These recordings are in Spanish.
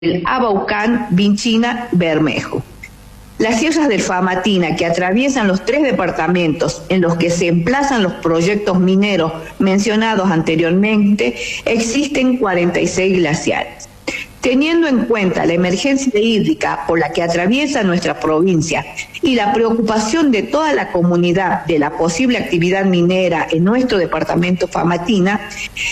el Abaucán, Vinchina, Bermejo. Las sierras del Famatina, que atraviesan los 3 departamentos en los que se emplazan los proyectos mineros mencionados anteriormente, existen 46 glaciares. Teniendo en cuenta la emergencia hídrica por la que atraviesa nuestra provincia y la preocupación de toda la comunidad de la posible actividad minera en nuestro departamento Famatina,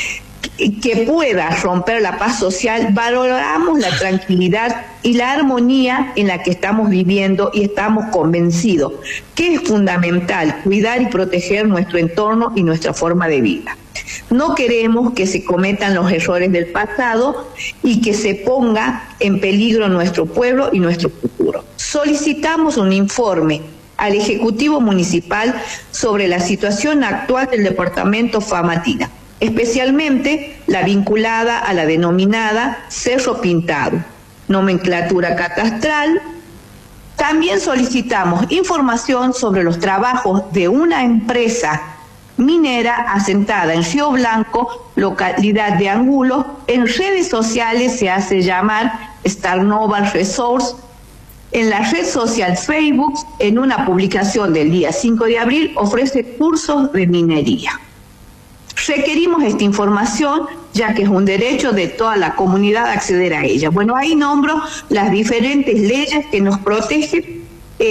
que pueda romper la paz social, valoramos la tranquilidad y la armonía en la que estamos viviendo y estamos convencidos que es fundamental cuidar y proteger nuestro entorno y nuestra forma de vida. No queremos que se cometan los errores del pasado y que se ponga en peligro nuestro pueblo y nuestro futuro. Solicitamos un informe al Ejecutivo Municipal sobre la situación actual del departamento Famatina, especialmente la vinculada a la denominada Cerro Pintado, nomenclatura catastral. También solicitamos información sobre los trabajos de una empresa minera asentada en Río Blanco, localidad de Angulo. En redes sociales se hace llamar Starnova Resource. En la red social Facebook, en una publicación del día 5 de abril, ofrece cursos de minería. Requerimos esta información, ya que es un derecho de toda la comunidad acceder a ella. Bueno, ahí nombro las diferentes leyes que nos protegen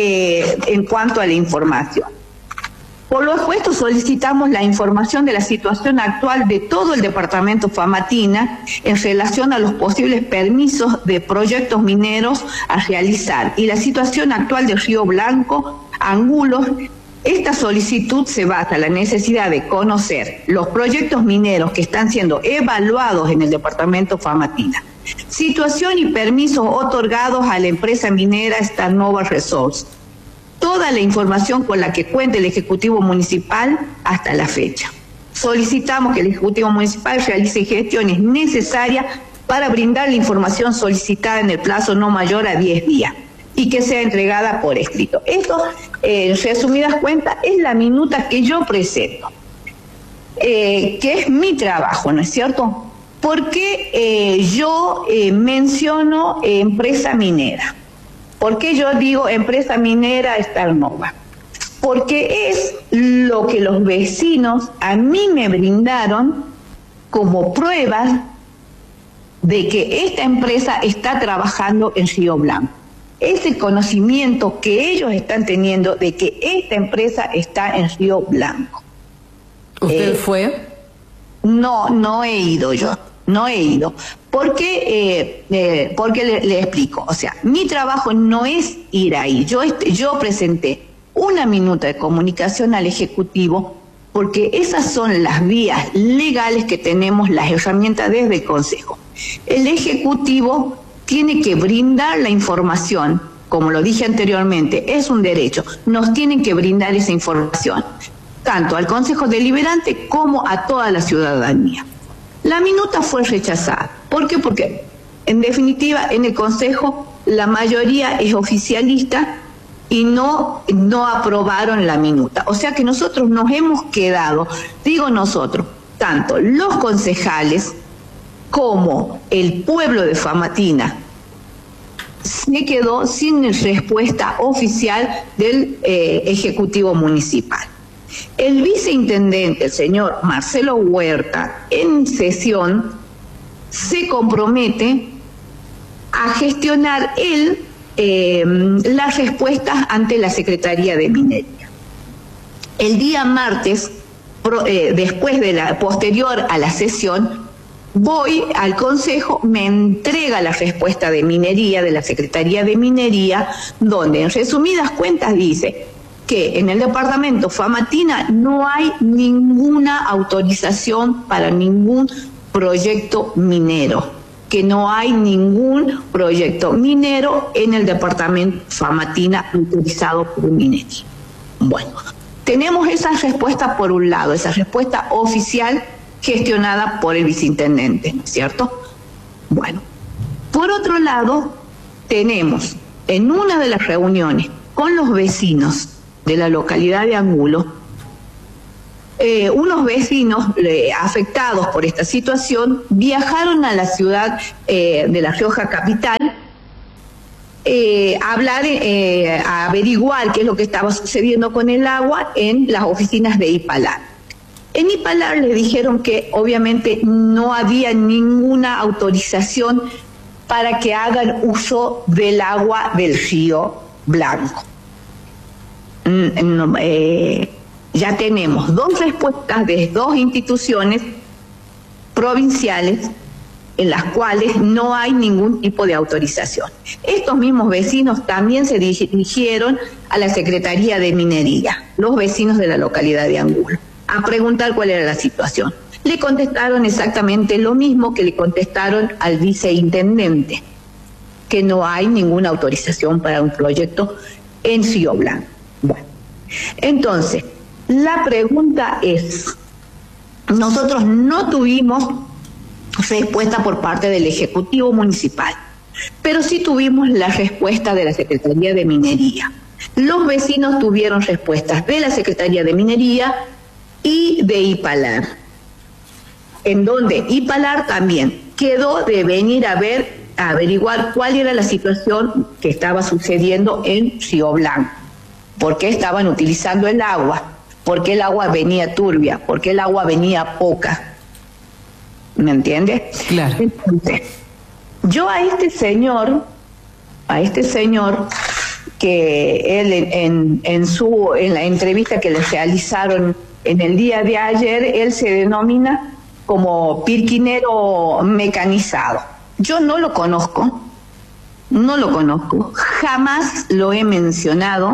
en cuanto a la información. Por lo expuesto, solicitamos la información de la situación actual de todo el departamento Famatina en relación a los posibles permisos de proyectos mineros a realizar y la situación actual de Río Blanco, Angulo. Esta solicitud se basa en la necesidad de conocer los proyectos mineros que están siendo evaluados en el departamento Famatina, situación y permisos otorgados a la empresa minera Starnova Resource, toda la información con la que cuenta el Ejecutivo Municipal hasta la fecha. Solicitamos que el Ejecutivo Municipal realice gestiones necesarias para brindar la información solicitada en el plazo no mayor a 10 días. Y que sea entregada por escrito. Esto, en resumidas cuentas, es la minuta que yo presento, que es mi trabajo, ¿no es cierto? Porque yo menciono empresa minera. ¿Por qué yo digo empresa minera Starnova? Porque es lo que los vecinos a mí me brindaron como pruebas de que esta empresa está trabajando en Río Blanco. Es el conocimiento que ellos están teniendo de que esta empresa está en Río Blanco. ¿Usted fue? No he ido yo, no he ido. Porque le explico, o sea, mi trabajo no es ir ahí. Yo presenté una minuta de comunicación al Ejecutivo porque esas son las vías legales que tenemos, las herramientas desde el Consejo. El Ejecutivo tiene que brindar la información, como lo dije anteriormente, es un derecho, nos tienen que brindar esa información, tanto al Consejo Deliberante como a toda la ciudadanía. La minuta fue rechazada. ¿Por qué? Porque, en definitiva, en el Consejo la mayoría es oficialista y no aprobaron la minuta. O sea que nosotros nos hemos quedado, digo nosotros, tanto los concejales como el pueblo de Famatina se quedó sin respuesta oficial del Ejecutivo Municipal. El viceintendente, el señor Marcelo Huerta, en sesión se compromete a gestionar las respuestas ante la Secretaría de Minería. El día martes, después de posterior a la sesión, voy al Consejo, me entrega la respuesta de minería, de la Secretaría de Minería, donde en resumidas cuentas dice que en el departamento Famatina no hay ninguna autorización para ningún proyecto minero, que no hay ningún proyecto minero en el departamento Famatina autorizado por minería. Bueno, tenemos esa respuesta por un lado, esa respuesta oficial gestionada por el viceintendente, ¿no es cierto? Bueno, por otro lado, tenemos en una de las reuniones con los vecinos de la localidad de Angulo unos vecinos afectados por esta situación viajaron a la ciudad de La Rioja capital a averiguar qué es lo que estaba sucediendo con el agua en las oficinas de IPALAR. En IPALAR le dijeron que obviamente no había ninguna autorización para que hagan uso del agua del río Blanco. Ya tenemos 2 respuestas de 2 instituciones provinciales en las cuales no hay ningún tipo de autorización. Estos mismos vecinos también se dirigieron a la Secretaría de Minería, los vecinos de la localidad de Angulo, a preguntar cuál era la situación. Le contestaron exactamente lo mismo que le contestaron al viceintendente, que no hay ninguna autorización para un proyecto en Río Blanco. Bueno, entonces, la pregunta es, nosotros no tuvimos respuesta por parte del Ejecutivo Municipal, pero sí tuvimos la respuesta de la Secretaría de Minería. Los vecinos tuvieron respuestas de la Secretaría de Minería y de IPALAR, en donde IPALAR también quedó de venir a averiguar cuál era la situación que estaba sucediendo en Río Blanco, por qué estaban utilizando el agua, por qué el agua venía turbia, por qué el agua venía poca. ¿Me entiende? Claro. Entonces, yo a este señor que él en la entrevista que le realizaron en el día de ayer, él se denomina como pirquinero mecanizado. Yo no lo conozco, jamás lo he mencionado.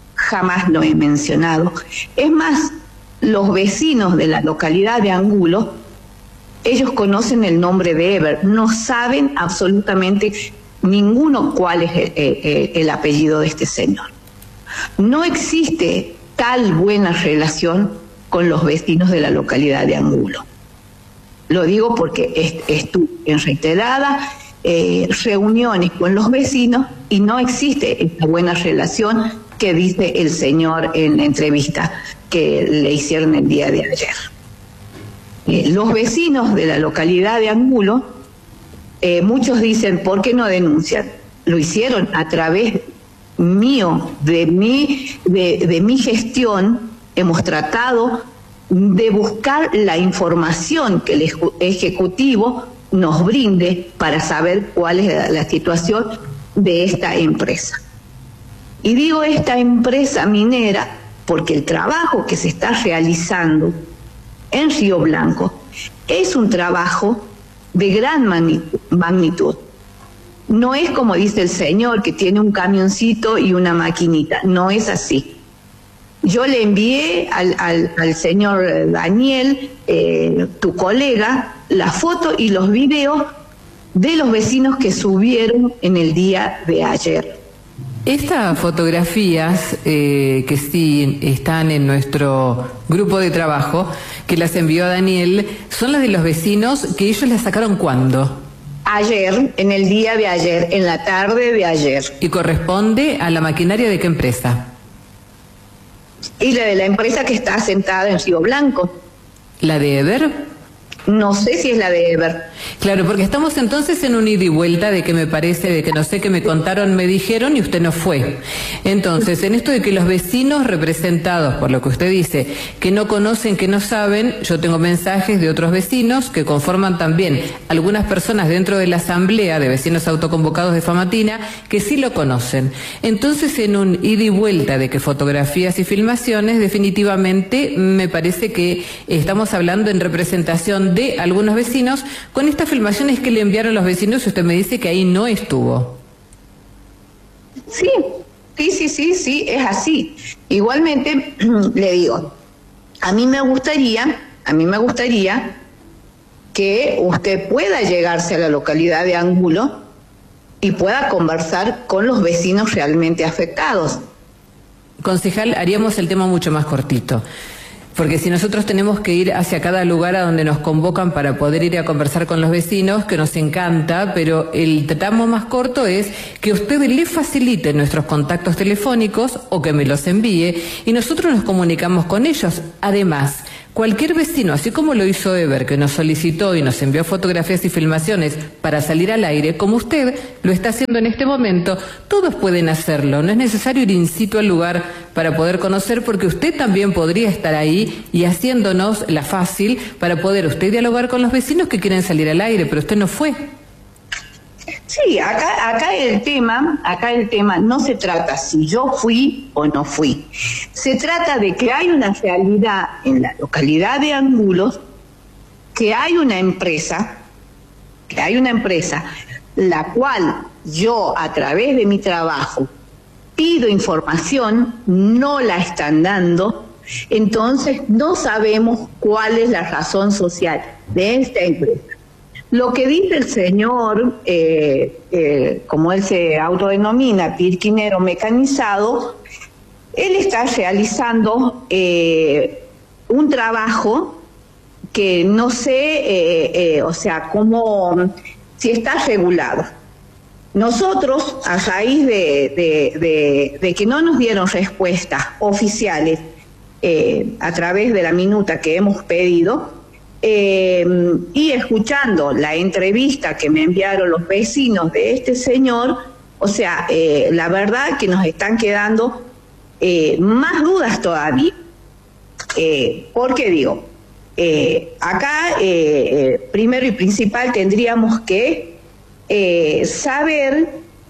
Es más, los vecinos de la localidad de Angulo, ellos conocen el nombre de Eber, no saben absolutamente ninguno cuál es el apellido de este señor. No existe tal buena relación con los vecinos de la localidad de Angulo. Lo digo porque estuve en reiteradas reuniones con los vecinos y no existe esta buena relación que dice el señor en la entrevista que le hicieron el día de ayer. Los vecinos de la localidad de Angulo, muchos dicen, ¿por qué no denuncian? Lo hicieron a través mío, de mi gestión. Hemos tratado de buscar la información que el Ejecutivo nos brinde para saber cuál es la situación de esta empresa. Y digo esta empresa minera porque el trabajo que se está realizando en Río Blanco es un trabajo de gran magnitud. No es como dice el señor, que tiene un camioncito y una maquinita. No es así. Yo le envié al señor Daniel, tu colega, la foto y los videos de los vecinos que subieron en el día de ayer. Estas fotografías que sí están en nuestro grupo de trabajo, que las envió Daniel, son las de los vecinos que ellos las sacaron ¿cuándo? Ayer, en el día de ayer, en la tarde de ayer. ¿Y corresponde a la maquinaria de qué empresa? Y la de la empresa que está asentada en Río Blanco. ¿La de Eber? No sé si es la de Eber. Claro, porque estamos entonces en un ida y vuelta de que me parece, de que no sé, que me contaron, me dijeron y usted no fue. Entonces, en esto de que los vecinos representados, por lo que usted dice, que no conocen, que no saben, yo tengo mensajes de otros vecinos que conforman también algunas personas dentro de la asamblea de vecinos autoconvocados de Famatina que sí lo conocen. Entonces, en un ida y vuelta de que fotografías y filmaciones, definitivamente me parece que estamos hablando en representación de algunos vecinos con estas filmaciones que le enviaron los vecinos y usted me dice que ahí no estuvo. Sí, es así. Igualmente, le digo, a mí me gustaría que usted pueda llegarse a la localidad de Angulo y pueda conversar con los vecinos realmente afectados. Concejal, haríamos el tema mucho más cortito. Porque si nosotros tenemos que ir hacia cada lugar a donde nos convocan para poder ir a conversar con los vecinos, que nos encanta, pero el tramo más corto es que usted le facilite nuestros contactos telefónicos o que me los envíe y nosotros nos comunicamos con ellos. Además, cualquier vecino, así como lo hizo Eber, que nos solicitó y nos envió fotografías y filmaciones para salir al aire, como usted lo está haciendo en este momento, todos pueden hacerlo. No es necesario ir in situ al lugar para poder conocer, porque usted también podría estar ahí y haciéndonos la fácil para poder usted dialogar con los vecinos que quieren salir al aire, pero usted no fue. Sí, acá el tema no se trata si yo fui o no fui. Se trata de que hay una realidad en la localidad de Angulos, que hay una empresa, la cual yo a través de mi trabajo pido información, no la están dando, entonces no sabemos cuál es la razón social de esta empresa. Lo que dice el señor, como él se autodenomina, pirquinero mecanizado, él está realizando un trabajo que no sé, cómo, si está regulado. Nosotros, a raíz de que no nos dieron respuestas oficiales a través de la minuta que hemos pedido, y escuchando la entrevista que me enviaron los vecinos de este señor, la verdad que nos están quedando más dudas todavía. ¿Por qué digo? Acá, primero y principal, tendríamos que saber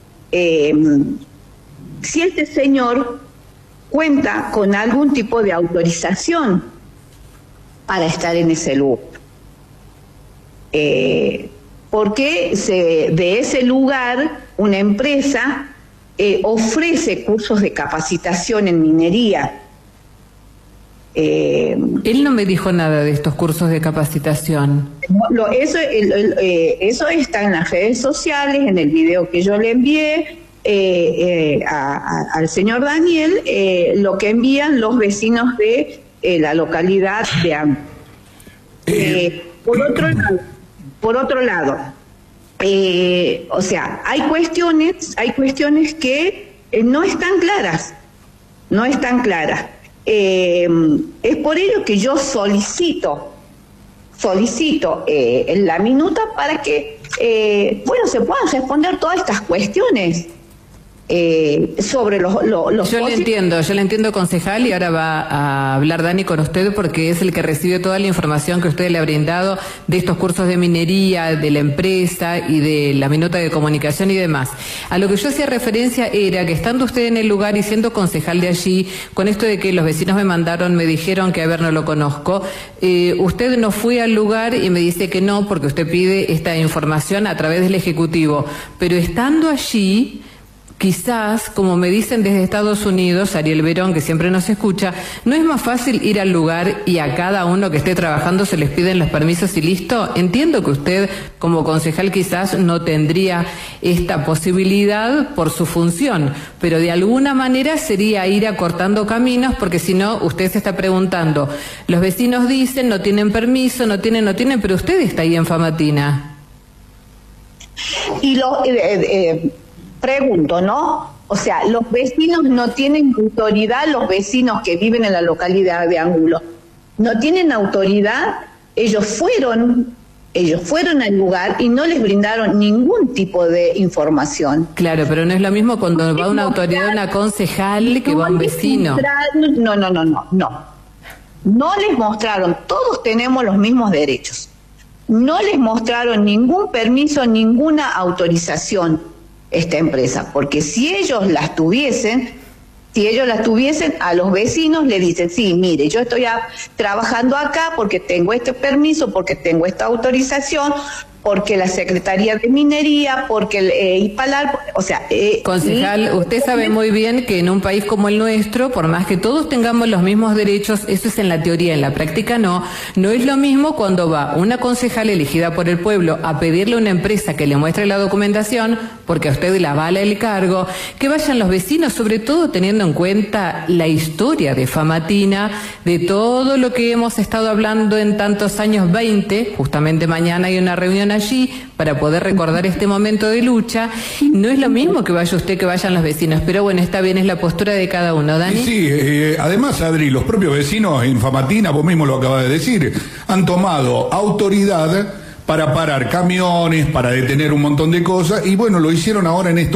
si este señor cuenta con algún tipo de autorización para estar en ese lugar. Porque de ese lugar una empresa ofrece cursos de capacitación en minería. Él no me dijo nada de estos cursos de capacitación. Eso está en las redes sociales, en el video que yo le envié al señor Daniel, lo que envían los vecinos de la localidad de Angulos. Por otro lado, hay cuestiones que no están claras. Es por ello que yo solicito en la minuta para que se puedan responder todas estas cuestiones. Sobre los yo le entiendo, concejal, y ahora va a hablar Dani con usted porque es el que recibe toda la información que usted le ha brindado de estos cursos de minería, de la empresa y de la minuta de comunicación y demás. A lo que yo hacía referencia era que estando usted en el lugar y siendo concejal de allí, con esto de que los vecinos me dijeron que a ver, no lo conozco, usted no fue al lugar y me dice que no porque usted pide esta información a través del Ejecutivo, pero estando allí, quizás, como me dicen desde Estados Unidos, Ariel Verón, que siempre nos escucha, ¿no es más fácil ir al lugar y a cada uno que esté trabajando se les piden los permisos y listo? Entiendo que usted, como concejal, quizás no tendría esta posibilidad por su función, pero de alguna manera sería ir acortando caminos, porque si no, usted se está preguntando, los vecinos dicen, no tienen permiso, no tienen, pero usted está ahí en Famatina. Y pregunto, ¿no? Los vecinos no tienen autoridad, los vecinos que viven en la localidad de Angulos, no tienen autoridad, ellos fueron al lugar y no les brindaron ningún tipo de información. Claro, pero no es lo mismo cuando va una autoridad, una concejal, que va un vecino. No les mostraron, todos tenemos los mismos derechos. No les mostraron ningún permiso, ninguna autorización esta empresa, porque si ellos las tuviesen, a los vecinos le dicen, sí, mire, yo estoy trabajando acá porque tengo este permiso, porque tengo esta autorización, porque la Secretaría de Minería, porque el IPALAR, concejal, usted sabe muy bien que en un país como el nuestro, por más que todos tengamos los mismos derechos, eso es en la teoría, en la práctica no es lo mismo cuando va una concejal elegida por el pueblo a pedirle a una empresa que le muestre la documentación, porque a usted la avala el cargo, que vayan los vecinos, sobre todo teniendo en cuenta la historia de Famatina, de todo lo que hemos estado hablando en tantos años 20, justamente mañana hay una reunión allí para poder recordar este momento de lucha. No es lo mismo que vaya usted que vayan los vecinos, pero bueno, está bien, es la postura de cada uno. ¿Dani? Sí, además, Adri, los propios vecinos en Famatina, vos mismo lo acabas de decir, han tomado autoridad para parar camiones, para detener un montón de cosas, y bueno, lo hicieron ahora en estos